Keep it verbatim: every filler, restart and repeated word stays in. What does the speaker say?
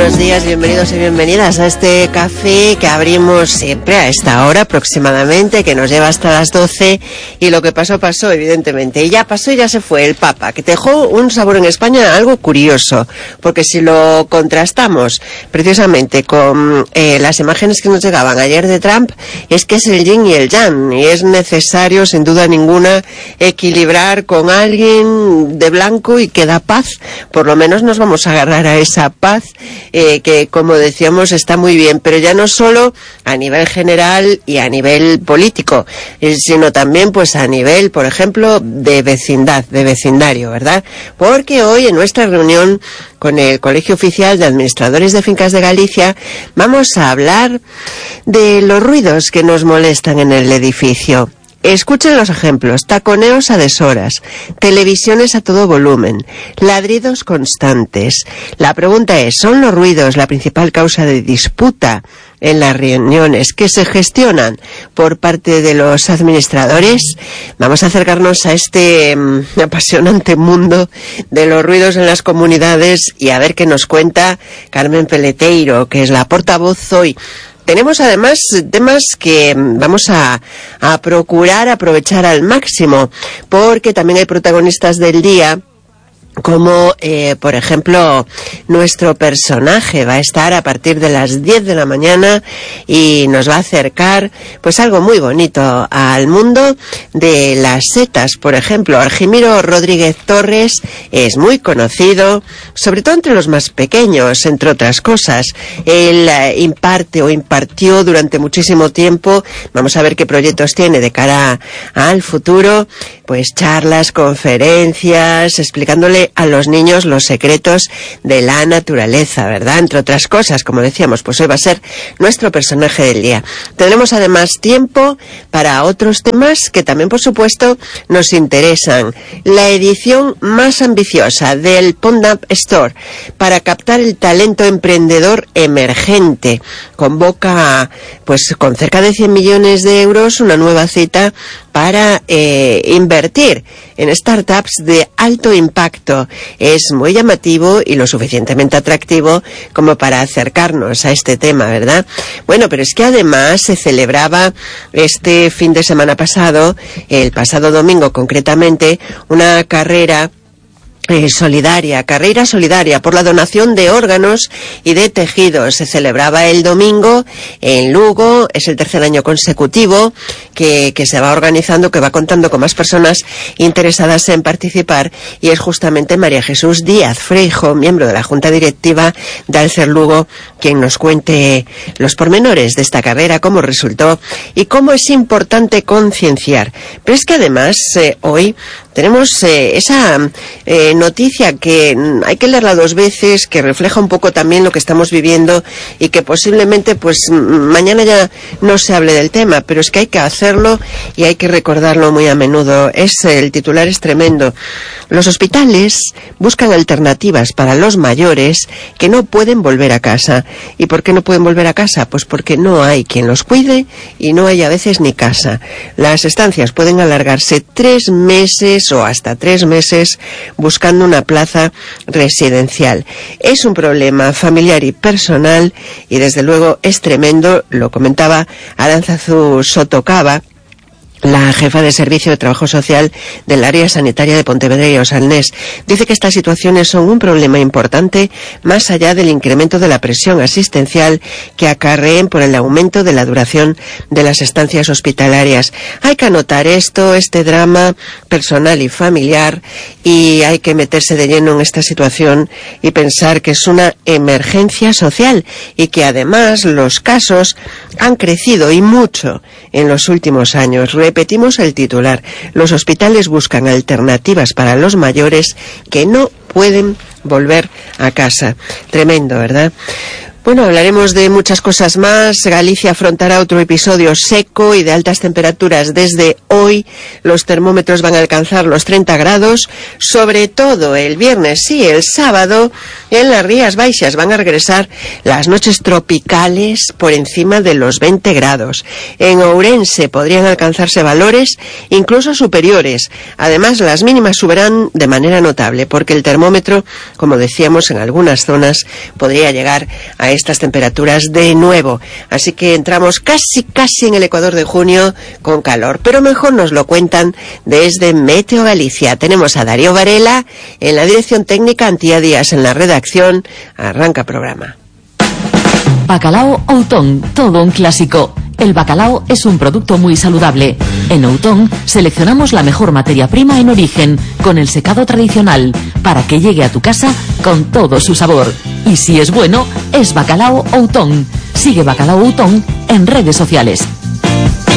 buenos días, bienvenidos y bienvenidas a este café que abrimos siempre a esta hora aproximadamente, que nos lleva hasta las doce, y lo que pasó, pasó, evidentemente, y ya pasó y ya se fue el Papa, que dejó un sabor en España algo curioso, porque si lo contrastamos precisamente con eh, las imágenes que nos llegaban ayer de Trump, es que es el yin y el yang, y es necesario, sin duda ninguna, equilibrar con alguien de blanco y que da paz. Por lo menos nos vamos a agarrar a esa paz, eh, que como decíamos está muy bien, pero ya no solo a nivel general y a nivel político, eh, sino también pues a nivel, por ejemplo, de vecindad, de vecindario, ¿verdad? Porque hoy en nuestra reunión con el Colegio Oficial de Administradores de Fincas de Galicia vamos a hablar de los ruidos que nos molestan en el edificio. Escuchen los ejemplos: taconeos a deshoras, televisiones a todo volumen, ladridos constantes. La pregunta es, ¿son los ruidos la principal causa de disputa en las reuniones que se gestionan por parte de los administradores? Vamos a acercarnos a este um, apasionante mundo de los ruidos en las comunidades y a ver qué nos cuenta Carmen Peleteiro, que es la portavoz hoy. Tenemos además temas que vamos a, a procurar aprovechar al máximo, porque también hay protagonistas del día, como eh, por ejemplo nuestro personaje va a estar a partir de las diez de la mañana y nos va a acercar pues algo muy bonito al mundo de las setas. Por ejemplo, Argimiro Rodríguez Torres es muy conocido, sobre todo entre los más pequeños, entre otras cosas. Él eh, imparte o impartió durante muchísimo tiempo, vamos a ver qué proyectos tiene de cara a, al futuro, pues charlas, conferencias, explicándole a los niños los secretos de la naturaleza, ¿verdad? Entre otras cosas, como decíamos, pues hoy va a ser nuestro personaje del día. Tendremos además tiempo para otros temas que también, por supuesto, nos interesan. La edición más ambiciosa del Pond Up Store para captar el talento emprendedor emergente. Convoca, pues con cerca de cien millones de euros, una nueva cita para eh, invertir en startups de alto impacto. Es muy llamativo y lo suficientemente atractivo como para acercarnos a este tema, ¿verdad? Bueno, pero es que además se celebraba este fin de semana pasado, el pasado domingo concretamente, una carrera Eh, solidaria, carrera solidaria por la donación de órganos y de tejidos. Se celebraba el domingo en Lugo, es el tercer año consecutivo que, que se va organizando, que va contando con más personas interesadas en participar, y es justamente María Jesús Díaz Freijo, miembro de la Junta Directiva de Alcer Lugo, quien nos cuente los pormenores de esta carrera, cómo resultó y cómo es importante concienciar. Pero es que además eh, hoy tenemos eh, esa eh, noticia que hay que leerla dos veces, que refleja un poco también lo que estamos viviendo y que posiblemente pues mañana ya no se hable del tema, pero es que hay que hacerlo y hay que recordarlo muy a menudo. Es el titular es tremendo. Los hospitales buscan alternativas para los mayores que no pueden volver a casa. ¿Y por qué no pueden volver a casa? Pues porque no hay quien los cuide y no hay a veces ni casa. Las estancias pueden alargarse tres meses o hasta tres meses buscando una plaza residencial. Es un problema familiar y personal y desde luego es tremendo. Lo comentaba Aránzazu Sotocaba, la jefa de Servicio de Trabajo Social del área sanitaria de Pontevedra y Osalnés. Dice que estas situaciones son un problema importante más allá del incremento de la presión asistencial que acarreen por el aumento de la duración de las estancias hospitalarias. Hay que anotar esto, este drama personal y familiar, y hay que meterse de lleno en esta situación y pensar que es una emergencia social y que además los casos han crecido y mucho en los últimos años. Repetimos el titular: los hospitales buscan alternativas para los mayores que no pueden volver a casa. Tremendo, ¿verdad? Bueno, hablaremos de muchas cosas más. Galicia afrontará otro episodio seco y de altas temperaturas desde hoy. Los termómetros van a alcanzar los treinta grados, sobre todo el viernes y el sábado. En las Rías Baixas van a regresar las noches tropicales por encima de los veinte grados. En Ourense podrían alcanzarse valores incluso superiores. Además, las mínimas subirán de manera notable, porque el termómetro, como decíamos, en algunas zonas podría llegar a estas temperaturas de nuevo. Así que entramos casi casi en el Ecuador de junio con calor, pero mejor nos lo cuentan desde Meteo Galicia. Tenemos a Darío Varela en la dirección técnica, Antía Díaz en la redacción. Arranca programa. Bacalao Outón, todo un clásico. El bacalao es un producto muy saludable. En Outón seleccionamos la mejor materia prima en origen, con el secado tradicional, para que llegue a tu casa con todo su sabor. Y si es bueno, es Bacalao Outón. Sigue Bacalao Outón en redes sociales.